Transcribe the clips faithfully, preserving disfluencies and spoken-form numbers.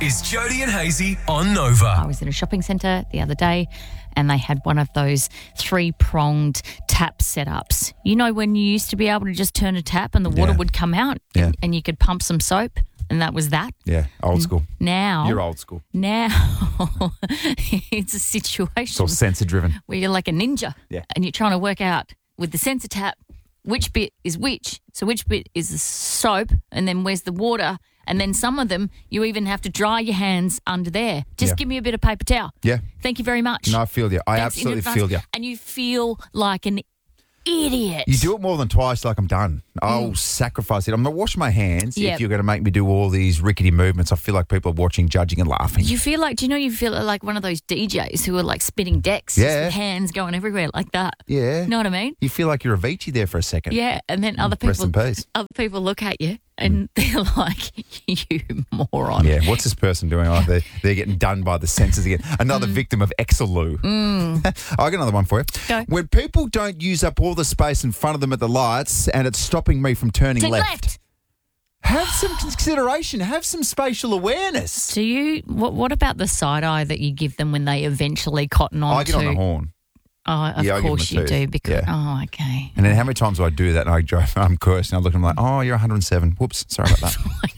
is Jody and Hazy on Nova. I was in a shopping centre the other day and they had one of those three-pronged tap setups. You know when you used to be able to just turn a tap and the water Yeah. would come out Yeah. and, and you could pump some soap and that was that? Yeah, old school. Now... You're old school. Now it's a situation It's all sensor driven. where you're like a ninja Yeah. and you're trying to work out with the sensor tap which bit is which. So which bit is the soap and then where's the water? And then some of them, you even have to dry your hands under there. Just Yeah. give me a bit of paper towel. Yeah. Thank you very much. No, I feel you. I Thanks in absolutely advance. feel you. And you feel like an idiot. You do it more than twice, like I'm done. I'll sacrifice it. I'm not washing my hands Yep. if you're going to make me do all these rickety movements. I feel like people are watching, judging and laughing. You feel like, do you know, you feel like one of those D Js who are like spinning decks, just Yeah. with hands going everywhere like that. yeah. You know what I mean? You feel like you're Avicii there for a second. Yeah, and then other Rest people, in peace. other people look at you and they're like, "You moron." Yeah, what's this person doing? Oh, they're, they're getting done by the sensors again. Another Mm. victim of Exeloo. I got another one for you. Go. When people don't use up all the space in front of them at the lights and it's stopping me from turning Take left, left. have some consideration. Have some spatial awareness. Do you? What? What about the side eye that you give them when they eventually cotton on? I get on the horn. Oh, of Yeah, I give them course a you tooth. do. Because Yeah. oh, okay. And then how many times do I do that and I drive, I'm cursing. I look at them like, oh, you're one hundred seven. Whoops, sorry about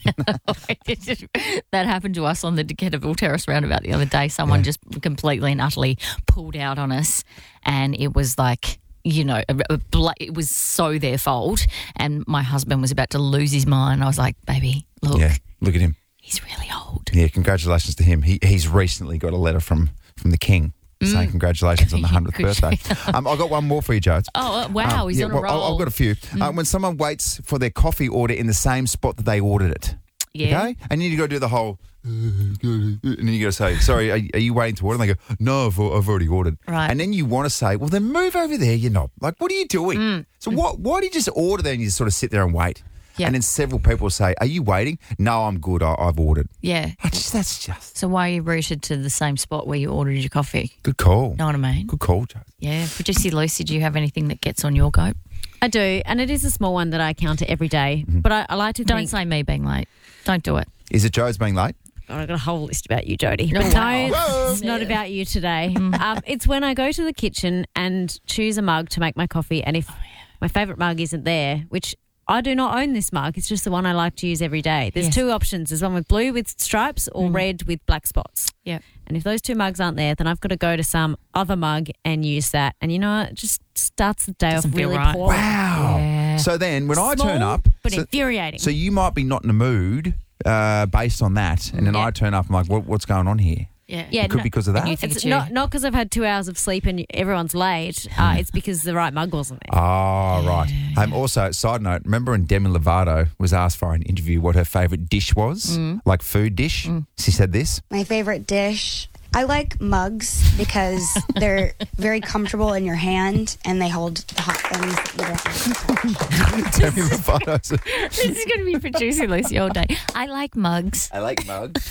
that. That happened to us on the Decataville Terrace roundabout the other day. Someone Yeah. just completely and utterly pulled out on us, and it was like, you know, a, a bla- it was so their fault. And my husband was about to lose his mind. I was like, baby, look, Yeah, look at him. he's really old. Yeah, congratulations to him. He He's recently got a letter from, from the King saying congratulations on the hundredth Good birthday. um, I've got one more for you, Joe. Oh, uh, wow, Um, he's yeah, on a well, roll. I- I've got a few. Uh, when someone waits for their coffee order in the same spot that they ordered it, Yeah. okay? And then you got to do the whole, and then you got to say, sorry, are, are you waiting to order? And they go, no, I've, I've already ordered. Right. And then you want to say, well, then move over there, you knob. Like, what are you doing? Mm. So what? why do you just order there and you just sort of sit there and wait? Yeah. And then several people say, are you waiting? No, I'm good. I, I've ordered. Yeah. I just, that's just So why are you rooted to the same spot where you ordered your coffee? good call. Know what I mean? Good call, Joe. Yeah. Producer Lucy, do you have anything that gets on your goat? I do, and it is a small one that I counter every day. But I, I like to Don't think, say me being late. Don't do it. Is it Joe's being late? God, I've got a whole list about you, Jody. Oh, But wow. no, it's not about you today. Um, it's when I go to the kitchen and choose a mug to make my coffee, and if my favourite mug isn't there, which I do not own this mug, it's just the one I like to use every day. There's Yes. two options. There's one with blue with stripes or red with black spots. Yeah. And if those two mugs aren't there, then I've got to go to some other mug and use that. And you know what? It just starts the day Doesn't off feel really right. poorly. Wow. Yeah. So then when I turn Small, up, but so, infuriating. so you might be not in the mood uh, based on that. And then Yeah. I turn up, I'm like, what, what's going on here? Yeah. Yeah, It could no- be because of that. And you think It's it's you. not not because I've had two hours of sleep and everyone's late. Uh, it's because the right mug wasn't there. Oh, right. Um, also, side note, remember when Demi Lovato was asked for an interview what her favourite dish was? Like food dish? She said this. My favorite dish. I like mugs because they're very comfortable in your hand and they hold the hot things that you don't like to touch. Demi Lovato said, This is going to be Producer Lucy all day. I like mugs. I like mugs.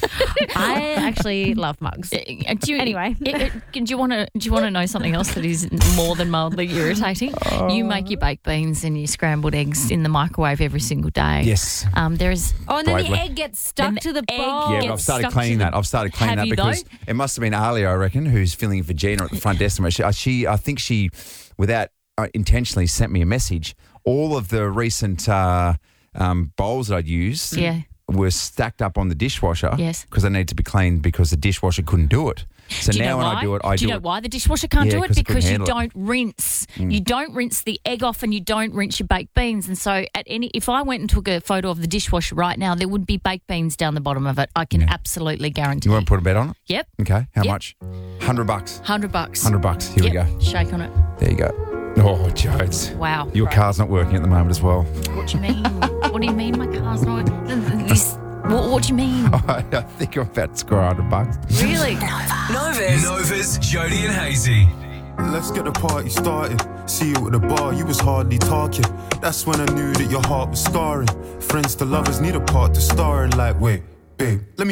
I actually love mugs. Uh, Do you, Anyway. uh, uh, do you want to do you want to know something else that is more than mildly irritating? You make your baked beans and your scrambled eggs in the microwave every single day. Yes. Um, there is. Oh, and then Bravely. the egg gets stuck Then the to the egg bowl. Yeah, gets but I've started stuck cleaning to the- that. I've started cleaning Have that you, because though? it must have been Alia, I reckon, who's filling for Gina at the front desk. She, uh, she, I think she, without uh, intentionally, sent me a message. All of the recent uh, um, bowls that I'd used Yeah. were stacked up on the dishwasher. Yes. Because they need to be cleaned because the dishwasher couldn't do it. So Do you now know when why? I do it, I do do, you know it. why the dishwasher can't Yeah, do it? 'cause it couldn't Because you handle it. don't rinse. You don't rinse the egg off, and you don't rinse your baked beans. And so, at any, if I went and took a photo of the dishwasher right now, there would be baked beans down the bottom of it. I can absolutely guarantee. You want to put a bet on it? Yep, Okay. How Yep. much? Hundred bucks. hundred bucks. Hundred bucks. Here Yep. we go. Shake on it. There you go. Oh, Jodes. Wow. Your car's not working at the moment as well. What do you mean? What do you mean my car's not? This. What, what do you mean? I think I'm about to score a hundred bucks. Really? Nova's, Nova's Jody and Hazy. Let's get the party started. See you at the bar, you was hardly talking. That's when I knew that your heart was scarring. Friends to lovers need a part to star in. Like, wait, babe, let me